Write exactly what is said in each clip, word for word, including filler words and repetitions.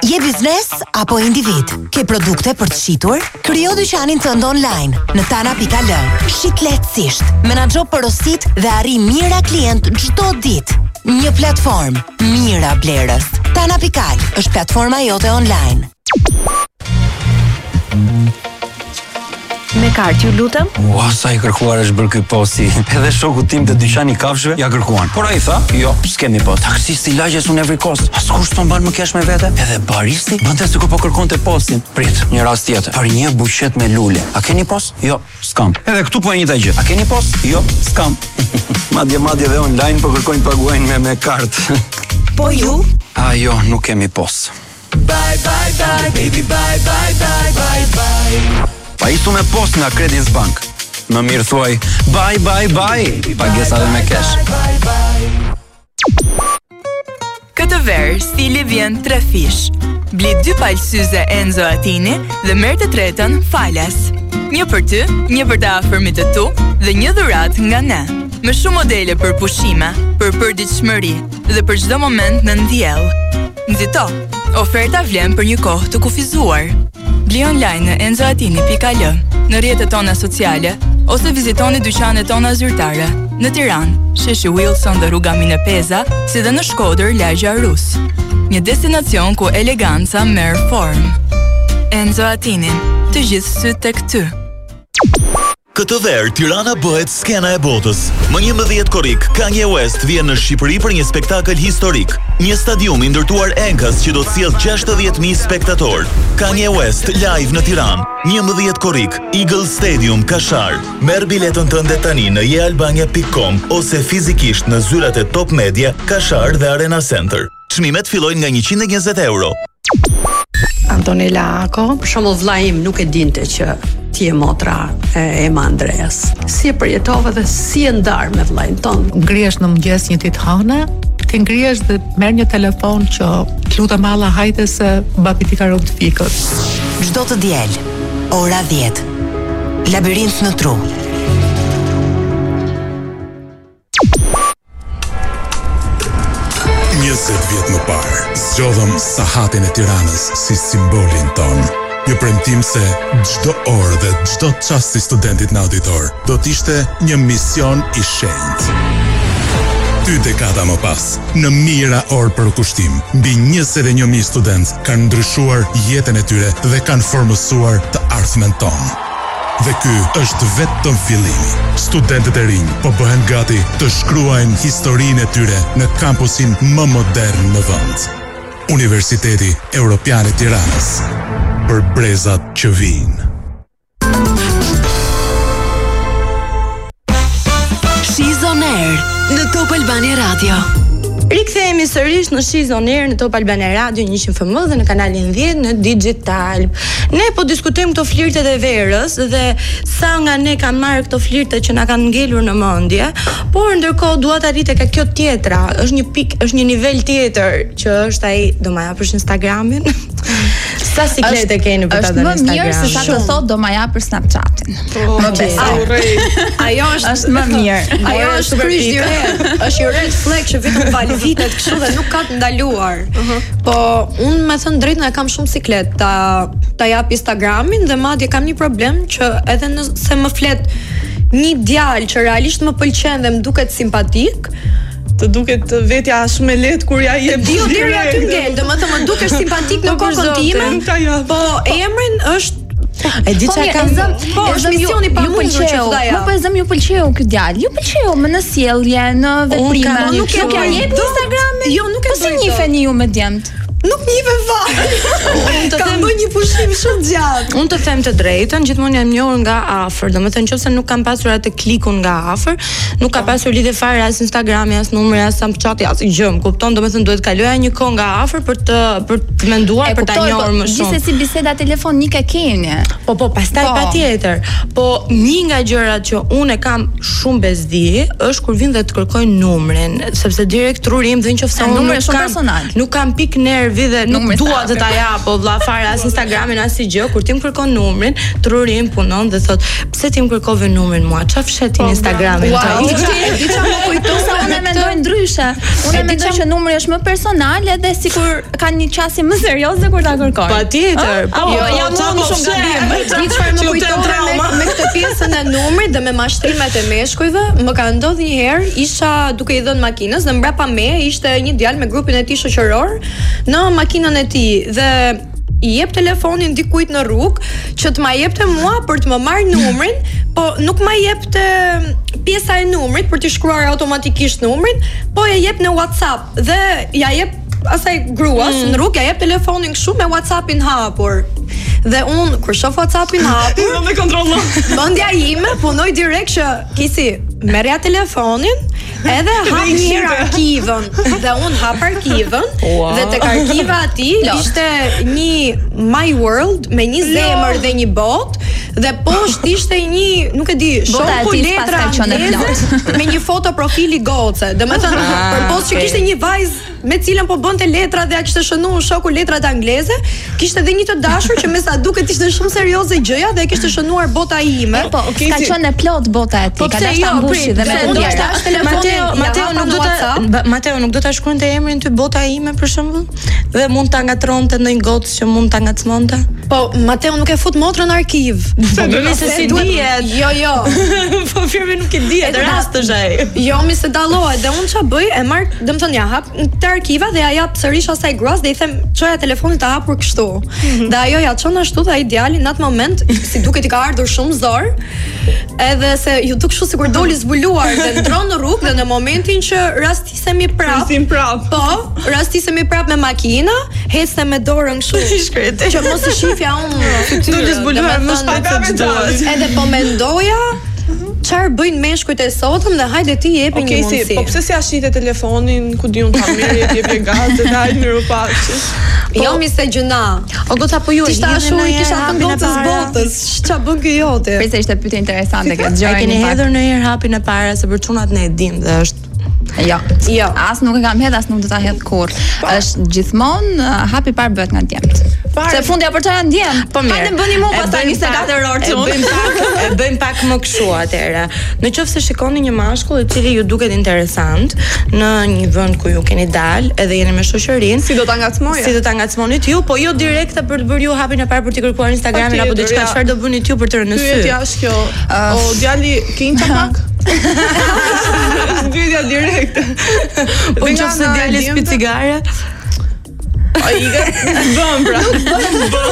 Je biznes apo individ? Ke produkte për të shitur? Krijo dyqanin tënd online në tana pikë al. Shit lehtësisht, menaxho porosit dhe arri mira klient çdo ditë. Një platformë, mira blerës. Tana pikë al është platforma jote online. Me kartë, ju lutem? Ua, sa i kërkuar është bërë ky posti. Edhe shoku tim të dyqani kafshëve ja kërkuan. Por ai tha, jo, s'kemi post. Taksisti lagjes unë every cost. Askush s'po mban më kesh me vete. Edhe baristi bënte sikur po kërkonte postin. Prit, një rast tjetër. Për një buqet me lule. A keni post? Jo, s'kam. Edhe këtu po e njëjta gjë. A keni post? Jo, s'kam. madje madje edhe online po kërkojnë paguajnë me me kartë. Po ju? A jo, nuk kemi post. Bye bye bye baby bye bye bye bye bye. Pa isu me post nga Credits Bank. Më mirë thuaj, bye, bye, bye. Pagesa dhe me kesh. Këtë verë, stili vjen tre fish. Bli dy palë syze Enzo Attini dhe merr të tretën Falas. Një për ty, një për të afërmit të tu dhe një dhurat nga ne. Me shumë modele për pushime, për përditshmëri dhe për çdo moment në ndjell. Nxito, oferta vlen për një kohë të kufizuar. Bli online në enzo attini pikë al, në rrjetet tona sociale, ose vizitoni dyqanet tona zyrtare, në Tiranë, sheshi Wilson dhe rruga Minepeza, si dhe në Shkodër, lagja Rus. Një destinacion ku eleganca merr formë. Enzo Attini, të gjithë sytë tek ty. Këtë verë, Tirana bëhet skena e botës. Më njëmbëdhjetë korrik, Kanye West vjen në Shqipëri për një spektakël historik. Një stadium i ndërtuar enkas që do të sjellë gjashtëdhjetë mijë spektator. Kanye West live në Tiranë. njëmbëdhjetë korrik, Eagle Stadium, Kashar. Merr biletën tënde tani në je albania pikë com ose fizikisht në zyrat e Top Media, Kashar dhe Arena Center. Çmimet fillojnë nga njëqind e njëzet euro. Antonella Ako, për shembull vlla im nuk e dinte që ti je motra e Ema Andreas. Si e përjetove dhe si e ndar me vllain ton? Ngrihesh në mëngjes një ditë hënë, ti ngrihesh dhe merr një telefon që të lutem alla hajde se babi ti ka rënë të fikët. Çdo të diel, ora dhjetë. Labirint në tru. njëzet vjet më parë, zgjodhëm sahatin e Tiranës si simbolin ton. Një premtim se çdo orë dhe çdo çast i studentit në auditor do të ishte një mision i shenjtë. Dy dekada më pas, në mijëra orë për kushtim, mbi njëzet e një mijë studentë kanë ndryshuar jetën e tyre dhe kanë formësuar të ardhmen tonë. Dhe ky është vetëm fillimi. Studentët e rinj po bëhen gati të shkruajnë historinë e tyre në kampusin më modern në vend. Universiteti Europian i Tiranës. Për brezat që vijnë. She's on air në Top Albania Radio. Rikthehemi sërish në She's on air në Top Albania Radio njëqind F M dhe në kanalin dhjetë në Digital. Ne po diskutojmë këto flirtet e verës dhe sa nga ne kanë marrë këto flirte që na kanë ngelur në mendje, por ndërkohë dua ta rritë ka kjo tjetra, është një pikë, është një nivel tjetër që është ai do ma japësh Instagramin. Sa siklete keni për ta dhënë Instagram? Është më mirë se sa të thotë do ma japësh Snapchatin. Më besoj. Ajo është është më mirë. Ajo është kryq direkt. Është një red flag që vetëm val vitet kështu dhe nuk ka të ndaluar. Po unë me thënë drejt na kam shumë siklet ta ta jap Instagramin dhe madje kam një problem që edhe nëse më flet një djalë që realisht më pëlqen dhe më duket simpatik, të duket vetja shumë e lehtë kur ja jep. Dio deri aty ngel, domethënë më dukesh simpatik në kokën time. Po emrin është e di çka kam. Po është misioni pa mundur që thoya. Po po zëm ju pëlqeu ky djalë. Ju pëlqeu më në sjellje, në veprime. Nuk e ka jep Instagramin. Jo, nuk e bëj. Si njiheni ju me djemt? Nuk njive fare. Unë të them një pushim shumë gjatë. Unë të them të drejtën, gjithmonë jam njohur nga afër. Domethënë nëse nuk kam pasur atë klikun nga afër, nuk ka pasur lidhje fare as Instagrami, as numri, as Snapchati, as gjë. Kupton, domethënë duhet kaloja një kohë nga afër për të për të menduar, për ta njohur më shumë. Gjithsesi biseda telefonike keni. Po po, pastaj patjetër. Po një nga gjërat që unë kam shumë bezdi është kur vin dhe të kërkojnë numrin, sepse direkt trurim dhe nëse unë nuk kam nuk kam pik nerv vi dhe nuk dua të ta jap, po vlla fare as Instagramin as si gjë, kur ti më kërkon numrin, Trurin punon dhe thot, pse ti më kërkove numrin mua? Çfarë fshet në Instagramin? Di çfarë më kujton sa unë mendoj ndryshe. Unë mendoj që numri është më personal edhe sikur ka një qasje më serioze kur ta kërkoj. Patjetër. Po, jam më shumë gabim. Di çfarë më kujton me me këtë pjesën e numrit dhe me mashtrimet e meshkujve, më ka ndodhur një herë, isha duke i dhënë makinës dhe mbrapa me ishte një djalë me grupin e tij shoqëror në makinën e tij dhe i jep telefonin dikujt në rrugë që të ma jepte mua për të më marrë numrin, po nuk ma jepte pjesa e numrit për të shkruar automatikisht numrin, po e jep në WhatsApp dhe ja jep asaj gruas mm. në rrugë, ja jep telefonin kështu me WhatsAppin hapur. Dhe unë kur shoh WhatsAppin hapur, më kontrollon. Mendja ime punoi direkt që kisi merrja telefonin edhe hap një arkivën dhe unë hap arkivën wow. Dhe tek arkiva aty ishte një My World me një zemër dhe një botë dhe poshtë ishte një, nuk e di, shoku letra me një foto profili goce. Domethënë për poshtë që kishte një vajzë me cilën po bënte letra dhe ja kishte shënuar shoku letrat angleze, kishte edhe një të dashur që me sa duket ishte shumë serioze gjëja dhe e kishte shënuar bota ime. Po, ka qenë e plot bota e tij, ka dashur mbushi dhe me të tjera. Mateo, Mateo nuk do ta Mateo nuk do ta shkruante emrin ty bota ime për shembull dhe mund ta ngatronte ndonjë gocë që mund ta ngacmonte. Po Mateo nuk e fut motrën në arkiv. Po mi se si dihet. Jo, jo. Po firmi nuk e dihet rast është ai. Jo, mi se dallohet dhe unë ç'a bëj, e marr, domethënë ja hap te arkiva dhe ja jap sërish asaj gruas dhe i them çoja telefonin ta hapur kështu. Dhe ajo ja çon ashtu dhe ai djali në atë moment si duket i ka ardhur shumë zor. Edhe se ju duk kështu sikur doli zbuluar dhe ndron në rrugë dhe në momentin që rastisemi prap. prap. Po, rastisemi prap me makina, hecte me dorën kështu. Që mos i shifja unë fytyrën. Doli zbuluar më shpejt se duhet. Edhe po mendoja çfarë bëjnë meshkujt e sotëm dhe hajde ti jepi okay, një mundësi. Si, po pse si ashite telefonin, ku diun ta merri, ti jep gazet, hajde në rrugë. Jo mi se gjëna. O gota po ju ishte ashtu i kisha të ngocës botës. Ç'a bën ky jote? Përse ishte pyetje interesante kjo gjë. E keni hedhur ndonjëherë hapin e parë se për çunat ne e dim dhe është Jo. Jo. As nuk e kam hedh, as nuk do ta hedh kurrë. Është gjithmonë uh, hapi parë bëhet nga djemt. Se fundja për çfarë ndjem? Po mirë. Hajde bëni mua pastaj njëzet e katër orë çun. E bëjmë pak, e bëjmë pak më kështu atëherë. Në qoftë se shikoni një mashkull i cili ju duket interesant në një vend ku ju keni dalë edhe jeni me shoqërinë, si do ta ngacmoni? Si do ta ngacmonit ju, po jo direkte për të bërë ju hapin e parë për të kërkuar Instagramin apo diçka, çfarë do bëni ju për të rënë në sy? Pyetja është kjo. O djali kinta pak? Pyetja direkte. Po nëse djali spi cigare? Ai bën pra.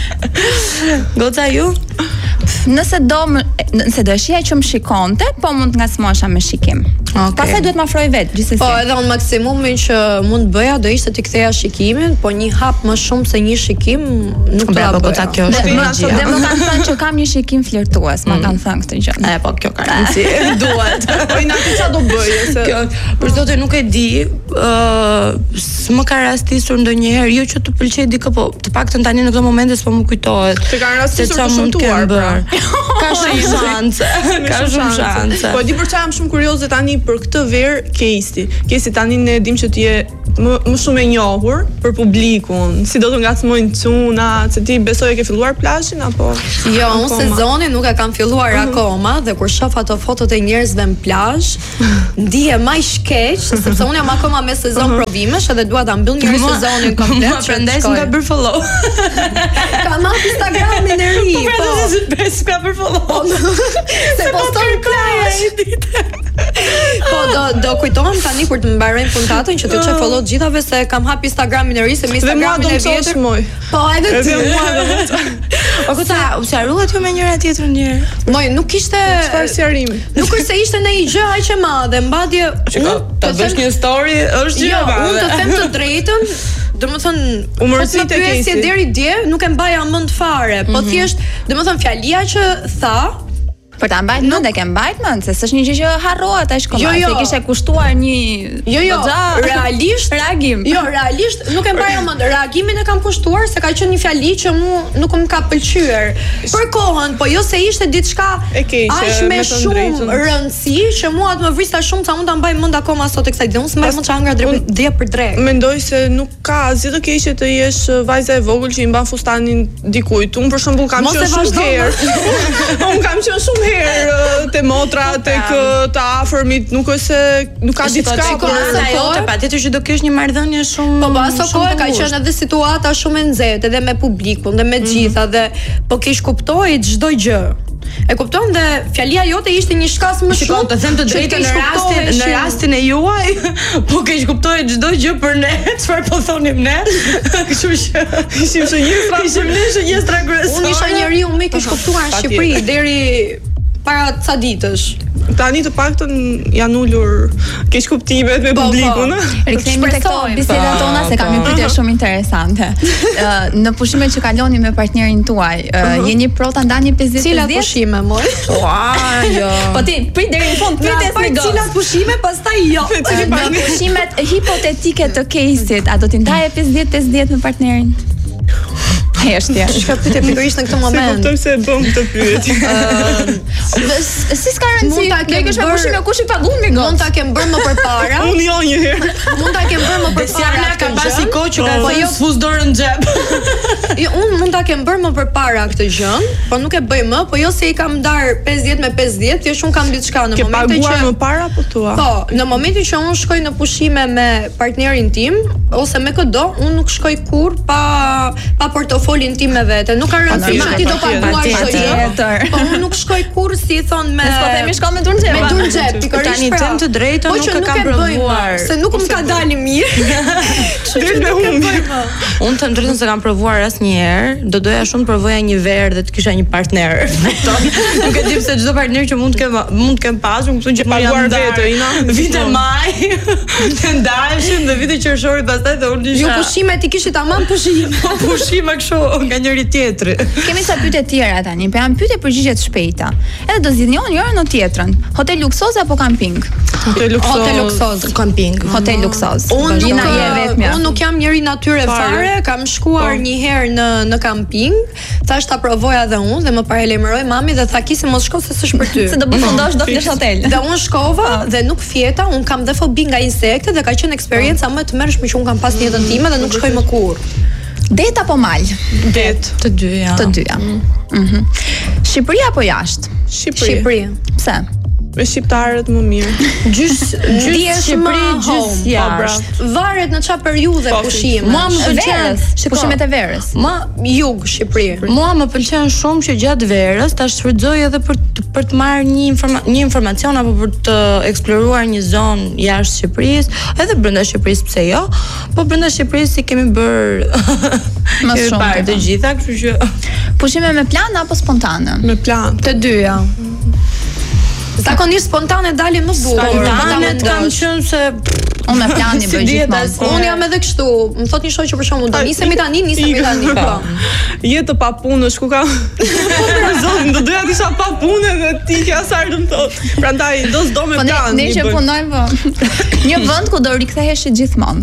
Goca ju? Nëse do nëse do shija që më shikonte, po mund të ngacmosha me shikim. Okay. Pastaj duhet ma afroj vet, gjithsesi. Po, edhe unë maksimumin që mund të bëja do ishte të ktheja shikimin, po një hap më shumë se një shikim nuk do ta bëja. Kjo është magjia. Dhe më kanë thënë që kam një shikim flirtues, ma kanë thënë këtë gjë. E po, kjo ka rëndësi. Duhet. Po i nati ç'a do bëj se kjo. Për zotin nuk e di, ë s'më ka rastisur ndonjëherë, jo që të pëlqej dikë, po të paktën tani në këtë moment s'po më kujtohet. Të kanë rastisur të shëmtuar pra. Ka shumë shanse. Ka shumë shanse. Po di për çfarë jam shumë kurioze tani për këtë verë Kesi. Kesi tani ne dim që ti je më, më shumë e njohur për publikun. Si do të ngacmojnë çunat, se ti besoj e ke filluar plazhin apo? Jo, unë sezonin nuk e kam filluar uh -huh. akoma dhe kur shoh ato fotot e njerëzve në plazh, ndihem më i shkeq, sepse unë jam akoma me sezon uh -huh. provimesh edhe dua ta mbyll një sezonin komplet. Prandaj s'm ka bër follow. Kam marrë Instagramin e ri. Po, s'm ka bër follow. Se poston klaja i ditë. Po do do kujtohem tani kur të mbarojmë puntatën që të çoj follow gjithave se kam hap Instagramin e ri se me Instagramin e vjetër. Po edhe ti. O kota, u sqaruat ju me njëra tjetrën një herë? Moj, nuk ishte çfarë sqarimi. Nuk është se ishte ndonjë gjë aq e madhe, mbadje ta bësh një story është gjë e madhe. Unë të them të drejtën, domethënë umërsitë e Kesi deri dje nuk e mbaja mend fare, po thjesht domethënë fjalia që tha Për ta mbajtur mend e ke mbajtur mend se s'është një gjë që harrohet tash kollaj, se kishte kushtuar një Jo, jo, realisht reagim. Jo, realisht nuk e mbaja mend. Reagimin e kam kushtuar se ka qenë një fjali që mu nuk më ka pëlqyer. Për kohën, po jo se ishte diçka aq me shumë rëndësi që mua të më vrista shumë sa mund ta mbaj mend akoma sot e kësaj ditë. Unë s'mbaj mend çangra drejt dia për drejt. Mendoj se nuk ka asgjë të keqe të jesh vajza e vogël që i mban fustanin dikujt. Unë për shembull kam qenë shumë herë. Unë kam qenë shumë herë te motra, tek të afërmit, nuk është se nuk ka diçka por ajo patjetër që do kesh një marrëdhënie shumë. Po pas aso kohë ka qenë edhe situata shumë e nxehtë edhe me publikun dhe me gjitha dhe po kish kuptoi çdo gjë. E kupton dhe fjalia jote ishte një shkas më shumë. Të them të drejtën në rastin në rastin e juaj, po keq kuptohej çdo gjë për ne, çfarë po thonim ne. Kështu që ishim shënjestra, ishim ne shënjestra kryesore. Unë isha njeriu më i keq kuptuar në Shqipëri deri para ca ditësh. Tani të paktën janë ulur keq kuptimet me publikun. Rikthehemi tek këto bisedat tona se kam një pyetje shumë interesante. Në pushimet që kaloni me partnerin tuaj, jeni pro ta ndani pesëdhjetë pesëdhjetë? Cilat pushime moj? Ua, jo. Po ti prit deri në fund pyetjes me gocë. Cilat pushime pastaj jo. Në pushimet hipotetike të caseit, a do t'i ndaje pesëdhjetë pesëdhjetë me partnerin? Heshtja. Çka pyetje pikërisht në këtë moment? Se kuptoj se e bëm këtë pyetje. Si s'ka rëndësi? Ne kesh me pushim me kush i pagun mi gocë. Mund ta kem bërë më përpara. Unë jo një herë. Mund ta kem bërë më përpara. Besiana ka pasi kohë që ka thënë sfuz dorën në xhep. Jo, unë mund ta kem bërë më përpara këtë gjë, por nuk e bëj më, po jo se i kam ndar pesëdhjetë me pesëdhjetë, jo shumë kam diçka në momentin që ke paguar më para po thua. Po, në momentin që unë shkoj në pushime me partnerin tim ose me këdo, unë nuk shkoj kurr pa pa portofolin tim me vete. Nuk ka rëndësi që ti do paguar çdo gjë. Po unë nuk shkoj kurr si thon me po themi shkon me durë xhep. Me durë xhep, pikërisht. Tani them të drejtën, nuk e kam provuar. Se nuk më ka dalë mirë. Çfarë me humbi? Unë të drejtën se kam provuar asnjëherë, do doja shumë të provoja një verë dhe të kisha një partner. Nuk e di pse çdo partner që mund të kem mund të kem pasur, më thonë që paguar vetë, ina. Vite maj, të ndajshim dhe vite qershori pastaj dhe unë isha. Ju pushime ti kishit tamam pushime. Po pushime kështu nga njëri tjetri. Kemi sa pyetje tjera tani, po janë pyetje përgjigje të shpejta. Edhe do zgjidhni njërin në tjetrën. Hotel luksoz apo kamping? Hotel luksoz. Hotel luksoz, kamping. Hotel luksoz. Unë na je vetëm. Unë nuk jam njëri natyre fare, kam shkuar një herë në në kamping, thash ta provoja edhe unë dhe më paralajmëroi mami dhe tha kisi mos shko se s'është për ty. Se do përfundosh do flesh hotel. Dhe unë shkova dhe nuk fjeta, unë kam dhe fobi nga insekte dhe ka qenë eksperienca më të mërshme që unë kam pas në jetën time dhe nuk shkoj më kurrë. Det apo mal? Det. Të dyja. Të dyja. Mhm. Shqipëri apo jashtë? Shqipëri. Shqipëri. Pse? Me shqiptarët më mirë. Gjys gjys Shqipëri, gjys jashtë. Varet në çfarë periudhe pushim. Mua më pëlqen pushimet e verës. Mua jug Shqipëri. Mua më pëlqen shumë që gjatë verës ta shfrytëzoj edhe për të, për të marrë një informa një informacion apo për të eksploruar një zonë jashtë Shqipërisë, edhe brenda Shqipërisë pse jo, po brenda Shqipërisë si kemi bër më shumë të gjitha, kështu që pushime me plan apo spontane? Me plan. Të dyja. Zakonisht spontane dalin më bukur. Spontane kam qenë se unë me plani bëj gjithmonë. Unë jam edhe kështu. Më thot një shoqë për shembull, do nisemi tani, nisemi tani. Po. Jetë pa punësh ku kam. Po zonë, do doja të isha pa punë dhe ti ke asaj të më thot. Prandaj do s'do me plan. Po ne që punojmë një vend ku do rikthehesh gjithmonë.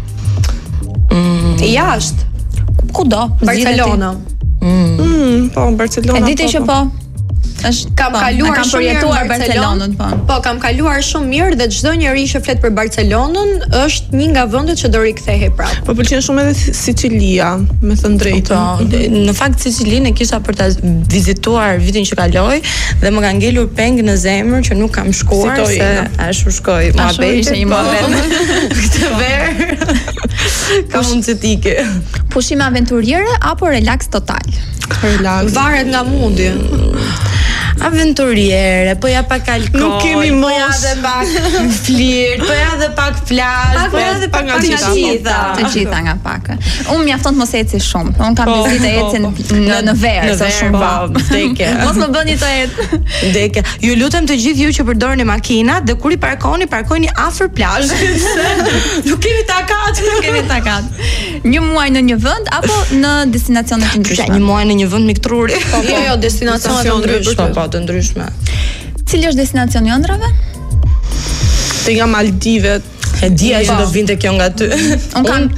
Jashtë. Kudo? Barcelona. Mm, po Barcelona. E ditë që po. Është kam po, kaluar kam shumë mirë përjetuar Barcelonën, po. Po, kam kaluar shumë mirë dhe çdo njeri që flet për Barcelonën është një nga vendet që do rikthehej prapë. Po pëlqen shumë edhe Sicilia, me thënë drejtën. Po, në fakt Sicilinë e kisha për ta vizituar vitin që kaloi dhe më ka ngelur peng në zemër që nuk kam shkuar si se ashtu shkoi muhabeti. Ishte një muhabet. Këtë verë. Ka mundësitike. Pushime aventuriere apo relax total? Relax. Varet nga mudi. Aventuriere, po ja pak alkool. Nuk kemi mos. Po ja dhe pak flirt, po ja dhe pak plazh, po ja dhe pak nga të gjitha. Të gjitha nga pak. Unë mjafton të mos eci shumë. Unë kam bezitë të ecin në në verë, sa shumë pa. Vdekje. Mos më bëni të ecë. Vdekje. Ju lutem të gjithë ju që përdorni makinat dhe kur i parkoni, parkoni afër plazhit. Nuk kemi takat, nuk kemi takat. Një muaj në një vend apo në destinacione të ndryshme? Një muaj në një vend miktruri. Po jo, jo, destinacione të ndryshme. Po, po, të ndryshme. Cili është destinacioni ëndrave? Te nga Maldivet. E dia që do vinte kjo nga ty. Un kam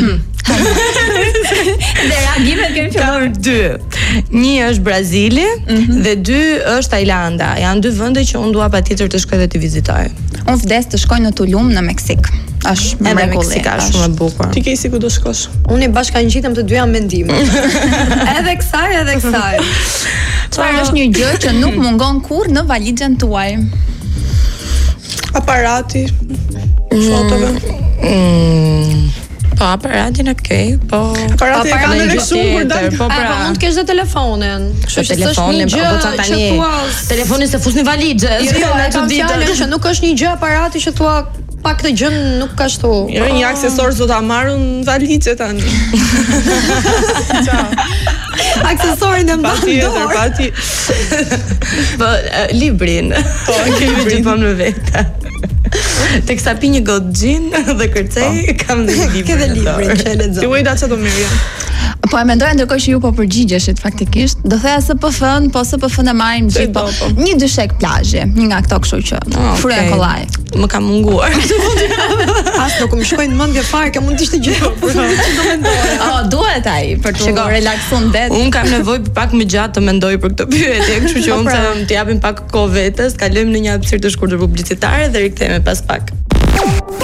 Dhe reagimet kemi filluar dy. Një është Brazili dhe dy është Tajlanda. Janë dy vende që unë dua patjetër të shkoj dhe të vizitoj. Unë vdes të shkoj në Tulum në Meksik. Është mrekulli. Meksika është shumë e bukur. Ti ke si ku do shkosh? Unë i bashkangjitem të dyja mendime. Edhe kësaj, edhe kësaj. Çfarë është një gjë që nuk mungon kurrë në valixhen tuaj? Aparati. Fotove. Po, aparatin okay, po... Aparati e ka në lëshuar kur dalë. Po, pra... Po, mund të kesh dhe telefonin. Kështu që telefonin, po, po, qa tani... Telefonin se fus një valixhe. Jo, jo, e kam fjallën që nuk është një gjë aparati që thua pak të gjën nuk ka shtu. Jo, një aksesor zot ta marrën valixhe tani. Aksesorin e mban dorë. Pati, po, librin. Po, kemi gjithmonë me vete. Tek sa pi një gotë gjin dhe kërcej, kam dhe një librin. Ke dhe librin që e lexon. Ti ujda çfarë do merrja? Po e mendoja ndërkohë që ju po përgjigjeshit faktikisht. Do theja S P F-n, po S P F-n e marrim gjithë po. Një dyshek plazhi, një nga këto kështu që fryen kollaj. Më ka munguar. As nuk më shkojnë në mendje fare, ka mund të ishte gjë. Ç'i do mendoja? Oh, duhet ai për të relaksuar det. Un kam nevojë pak më gjatë të mendoj për këtë pyetje, kështu që unë të japim pak kohë vetes, kalojmë në një hapësirë të shkurtër publicitare dhe rikthehemi pas pak.